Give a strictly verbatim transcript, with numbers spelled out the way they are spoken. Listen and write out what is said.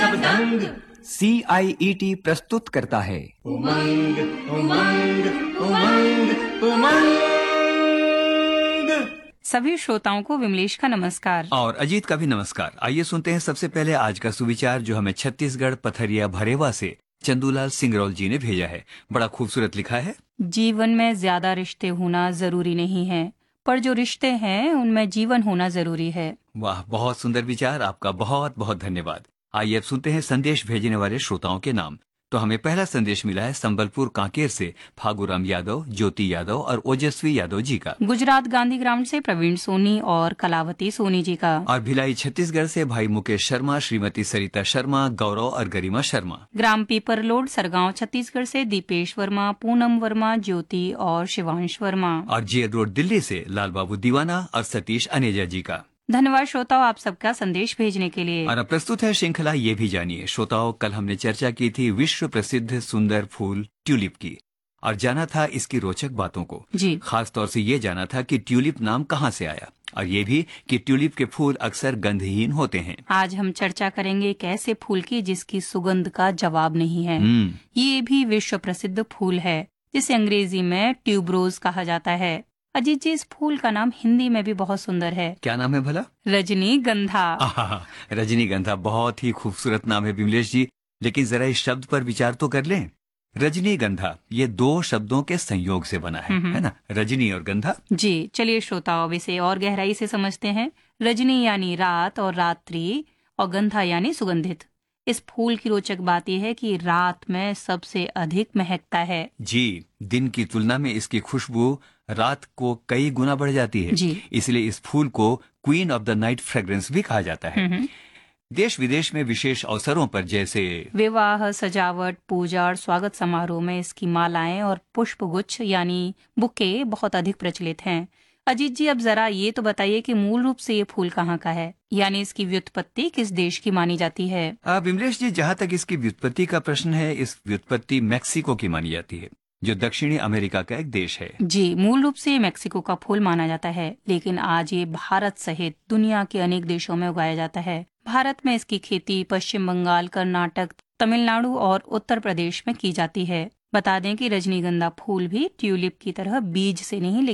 सब दंग। सी आई E T प्रस्तुत करता है उमंग उमंग उमंग उमंग। सभी श्रोताओं को विमलेश का नमस्कार और अजीत का भी नमस्कार। आइए सुनते हैं सबसे पहले आज का सुविचार जो हमें छत्तीसगढ़ पथरिया भरेवा से चंदूलाल सिंगरौल जी ने भेजा है। बड़ा खूबसूरत लिखा है। जीवन में ज्यादा रिश्ते होना जरूरी नहीं है, पर जो रिश्ते हैं उनमें जीवन होना जरूरी है। वाह, बहुत सुंदर विचार। आपका बहुत बहुत धन्यवाद। आइए अब सुनते हैं संदेश भेजने वाले श्रोताओं के नाम। तो हमें पहला संदेश मिला है संबलपुर कांकेर से फागुराम यादव, ज्योति यादव और ओजस्वी यादव जी का। गुजरात गांधी ग्राम से प्रवीण सोनी और कलावती सोनी जी का। और भिलाई छत्तीसगढ़ से भाई मुकेश शर्मा, श्रीमती सरिता शर्मा, गौरव और गरिमा शर्मा। ग्राम पीपरलोड सरगांव छत्तीसगढ़ से दीपेश वर्मा, पूनम वर्मा, ज्योति और शिवांश वर्मा। और जेल रोड दिल्ली से लाल बाबू दीवाना और सतीश अनेजा जी का। धन्यवाद श्रोताओं आप सबका संदेश भेजने के लिए। और अब प्रस्तुत है श्रृंखला ये भी जानिए। श्रोताओं, कल हमने चर्चा की थी विश्व प्रसिद्ध सुंदर फूल ट्यूलिप की और जाना था इसकी रोचक बातों को। जी। खास तौर से ये जाना था कि ट्यूलिप नाम कहाँ से आया और ये भी कि ट्यूलिप के फूल अक्सर गंधहीन होते हैं। आज हम चर्चा करेंगे एक ऐसे फूल की जिसकी सुगंध का जवाब नहीं है। हम्म, ये भी विश्व प्रसिद्ध फूल है जिसे अंग्रेजी में ट्यूबरोज कहा जाता है। अजीत जी, इस फूल का नाम हिंदी में भी बहुत सुंदर है। क्या नाम है भला? रजनीगंधा। आहा, रजनीगंधा बहुत ही खूबसूरत नाम है विमलेश जी। लेकिन जरा इस शब्द पर विचार तो कर लें। रजनीगंधा ये दो शब्दों के संयोग से बना है, है ना? रजनी और गंधा। जी, चलिए श्रोताओं अब इसे और गहराई से समझते हैं। रजनी यानी रात और रात्रि और गंधा यानी सुगंधित। इस फूल की रोचक बात यह है कि रात में सबसे अधिक महकता है। जी, दिन की तुलना में इसकी खुशबू रात को कई गुना बढ़ जाती है। जी। इसलिए इस फूल को queen of the night fragrance भी कहा जाता है। देश विदेश में विशेष अवसरों पर जैसे विवाह, सजावट, पूजा और स्वागत समारोह में इसकी मालाएं और पुष्पगुच्छ यानी बुके बहुत अधिक प्रचलित हैं। अजीत जी, अब जरा ये तो बताइए कि मूल रूप से ये फूल कहाँ का है, यानी इसकी व्युत्पत्ति किस देश की मानी जाती है? आ, विमलेश जी, जहाँ तक इसकी व्युत्पत्ति का प्रश्न है, इस व्युत्पत्ति मैक्सिको की मानी जाती है जो दक्षिणी अमेरिका का एक देश है। जी, मूल रूप से ये मैक्सिको का फूल माना जाता है, लेकिन आज ये भारत सहित दुनिया के अनेक देशों में उगाया जाता है। भारत में इसकी खेती पश्चिम बंगाल, कर्नाटक, तमिलनाडु और उत्तर प्रदेश में की जाती है। बता दें कि रजनीगंधा फूल भी ट्यूलिप की तरह बीज से नहीं